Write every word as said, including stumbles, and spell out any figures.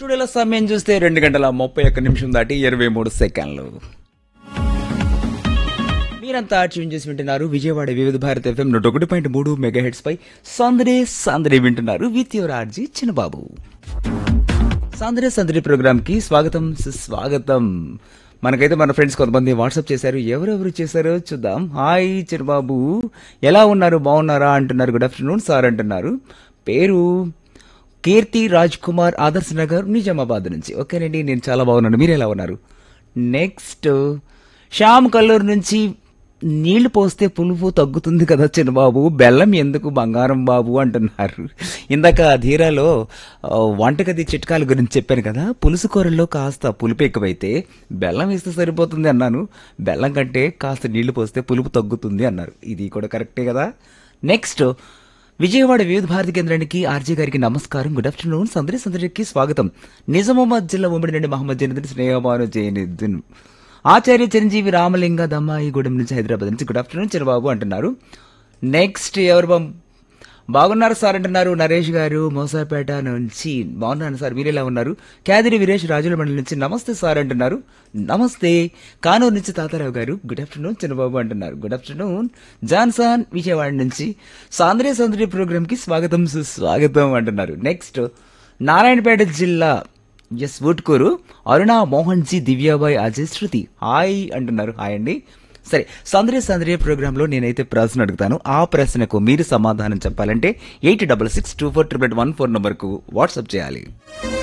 స్టూడియోలో సమయం చూస్తే రెండు గంటల ముప్పై ఒక్క నిమిషం దాటి ఇరవై మూడు సెకండ్లు. మీరంతా ట్యూన్ చేసి వింటున్నారు విజయవాడ వివిధ భారత ఎఫ్ఎం నూట ఒకటి పాయింట్ మూడు మెగా హెడ్స్ పై సందడే సందడి వింటున్నారు విత్ యువర్ ఆర్జీ చిన్నబాబు. సందడే సందడి ప్రోగ్రామ్ కి స్వాగతం సుస్వాగతం. మనకైతే మన ఫ్రెండ్స్ కొంతమంది వాట్సాప్ చేశారు. ఎవరెవరు చేశారో చూద్దాం. హాయ్ చిన్నబాబు, ఎలా ఉన్నారు, బాగున్నారా అంటున్నారు. గుడ్ ఆఫ్టర్నూన్ సార్ అంటున్నారు. పేరు కీర్తి రాజ్ కుమార్, ఆదర్శ్ నగర్, నిజామాబాద్ నుంచి. ఓకేనండి, నేను చాలా బాగున్నాను. మీరు ఎలా ఉన్నారు? నెక్స్ట్ శ్యామ్ కల్లూరు నుంచి, నీళ్లు పోస్తే పులుపు తగ్గుతుంది కదా చిన్నబాబు, బెల్లం ఎందుకు బంగారం బాబు అంటున్నారు. ఇందాక ధీరాలో వంటగది చిట్కాల గురించి చెప్పాను కదా. పులుసు కూరల్లో కాస్త పులుపు ఎక్కువైతే బెల్లం వేస్తే సరిపోతుంది అన్నాను. బెల్లం కంటే కాస్త నీళ్లు పోస్తే పులుపు తగ్గుతుంది అన్నారు. ఇది కూడా కరెక్టే కదా. నెక్స్ట్ విజయవాడ వివిధ భారతి కేంద్రానికి ఆర్జే గారికి నమస్కారం. Good afternoon. సందడి సందడికి స్వాగతం. నిజామాబాద్ జిల్లా ఉమ్మడి నుండి మహమ్మద్ జైనుద్దీన్, స్నేహమాను జైనుద్దీన్, ఆచార్య చిరంజీవి రామలింగ దమ్మాయిగూడెం నుంచి, హైదరాబాద్ నుంచి. గుడ్ ఆఫ్టర్నూన్ చిరబాబు అంటున్నారు. నెక్స్ట్ ఎవరు బం బాగున్నారు సార్ అంటున్నారు. నరేష్ గారు మోసాపేట నుంచి. బాగున్నాను సార్, మీరు ఎలా ఉన్నారు? క్యాదిరి వీరేష్ రాజుల మండలి నుంచి నమస్తే సార్ అంటున్నారు. నమస్తే. కానూరు నుంచి తాతారావు గారు గుడ్ ఆఫ్టర్నూన్ చిన్నబాబు అంటున్నారు. Good afternoon. జాన్సన్ విజయవాడ నుంచి సాంద్రే సౌందర్య ప్రోగ్రామ్ కి స్వాగతం సుస్వాగతం అంటున్నారు. నెక్స్ట్ నారాయణపేట జిల్లా ఎస్ వుట్కూరు అరుణ మోహన్ జీ, దివ్యాబాయ్, అజయ్, శృతి హాయ్ అంటున్నారు. హాయ్ అండి. సరే, సందర్య సందర్య ప్రోగ్రామ్ లో నేనైతే ప్రశ్న అడుగుతాను. ఆ ప్రశ్నకు మీరు సమాధానం చెప్పాలంటే eight double six two four triple one four number కు వాట్సాప్ చేయాలి.